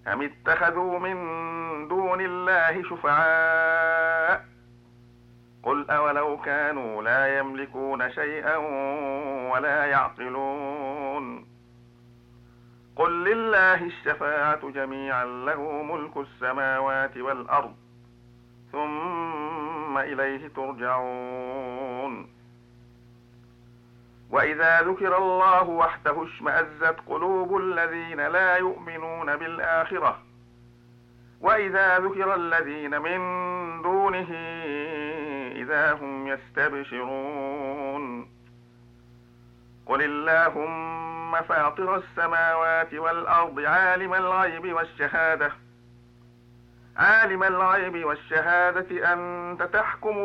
أم اتخذوا من دون الله شفعاء قل أولو كانوا لا يملكون شيئا ولا يعقلون قل لله الشفاعة جميعا له ملك السماوات والأرض ثم إليه ترجعون وإذا ذكر الله وحده اشمأزت قلوب الذين لا يؤمنون بالآخرة وإذا ذكر الذين من دونه إذا هم يستبشرون قل اللهم فاطر السماوات والأرض عالم الغيب والشهادة أنت تحكم